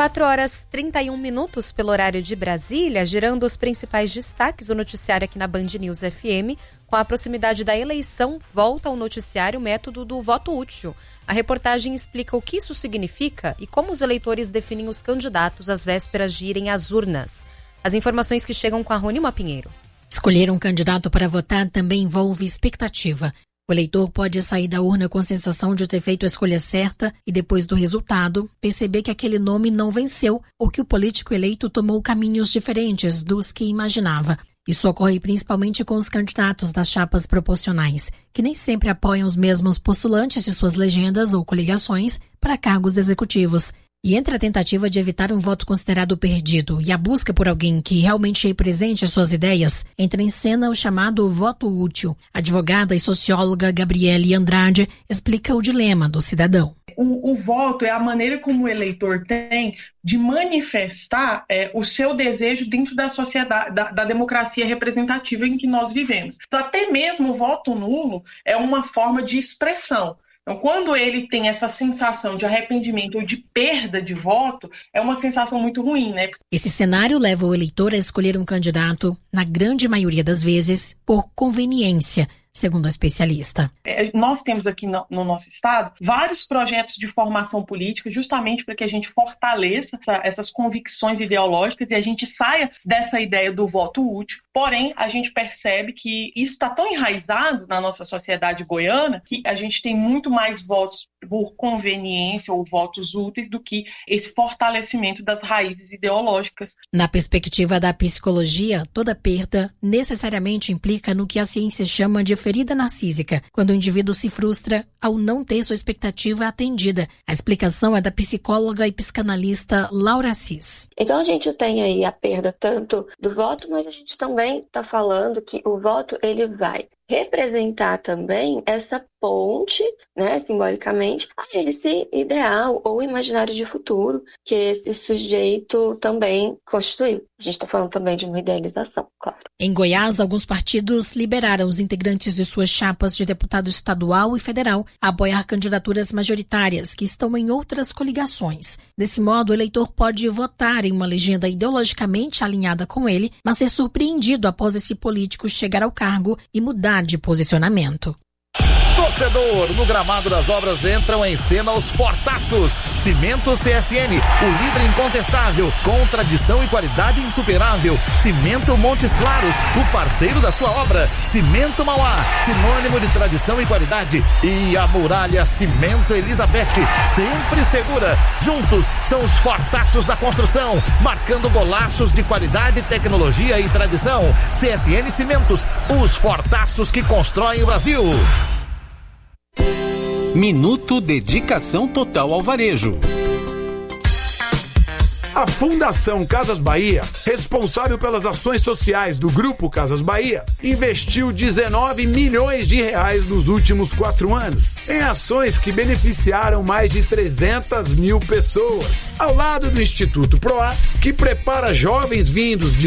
4h31 pelo horário de Brasília, girando os principais destaques do noticiário aqui na Band News FM. Com a proximidade da eleição, volta ao noticiário o método do voto útil. A reportagem explica o que isso significa e como os eleitores definem os candidatos às vésperas de irem às urnas. As informações que chegam com a Rônima Pinheiro. Escolher um candidato para votar também envolve expectativa. O eleitor pode sair da urna com a sensação de ter feito a escolha certa e, depois do resultado, perceber que aquele nome não venceu ou que o político eleito tomou caminhos diferentes dos que imaginava. Isso ocorre principalmente com os candidatos das chapas proporcionais, que nem sempre apoiam os mesmos postulantes de suas legendas ou coligações para cargos executivos. E entre a tentativa de evitar um voto considerado perdido e a busca por alguém que realmente represente as suas ideias, entra em cena o chamado voto útil. A advogada e socióloga Gabriele Andrade explica o dilema do cidadão. O voto é a maneira como o eleitor tem de manifestar o seu desejo dentro da sociedade, da democracia representativa em que nós vivemos. Então, até mesmo o voto nulo é uma forma de expressão. Então, quando ele tem essa sensação de arrependimento ou de perda de voto, é uma sensação muito ruim, né? Esse cenário leva o eleitor a escolher um candidato, na grande maioria das vezes, por conveniência, segundo a especialista. Nós temos aqui no nosso estado vários projetos de formação política justamente para que a gente fortaleça essas convicções ideológicas e a gente saia dessa ideia do voto útil. Porém, a gente percebe que isso está tão enraizado na nossa sociedade goiana que a gente tem muito mais votos por conveniência ou votos úteis do que esse fortalecimento das raízes ideológicas. Na perspectiva da psicologia, toda perda necessariamente implica no que a ciência chama de ferida narcísica, quando o indivíduo se frustra ao não ter sua expectativa atendida. A explicação é da psicóloga e psicanalista Laura Assis. Então a gente tem aí a perda tanto do voto, mas a gente também está falando que o voto ele vai representar também essa ponte, né, simbolicamente, a esse ideal ou imaginário de futuro que esse sujeito também constituiu. A gente está falando também de uma idealização, claro. Em Goiás, alguns partidos liberaram os integrantes de suas chapas de deputado estadual e federal a apoiar candidaturas majoritárias que estão em outras coligações. Desse modo, o eleitor pode votar em uma legenda ideologicamente alinhada com ele, mas ser surpreendido após esse político chegar ao cargo e mudar de posicionamento. Torcedor, no gramado das obras entram em cena os fortaços. Cimento CSN, o líder incontestável, com tradição e qualidade insuperável. Cimento Montes Claros, o parceiro da sua obra. Cimento Mauá, sinônimo de tradição e qualidade. E a Muralha Cimento Elizabeth, sempre segura. Juntos são os fortaços da construção, marcando golaços de qualidade, tecnologia e tradição. CSN Cimentos, os fortaços que constroem o Brasil. Minuto Dedicação Total ao Varejo. A Fundação Casas Bahia, responsável pelas ações sociais do Grupo Casas Bahia, investiu R$19 milhões nos últimos 4 anos em ações que beneficiaram mais de 300 mil pessoas, ao lado do Instituto Proar, que prepara jovens vindos de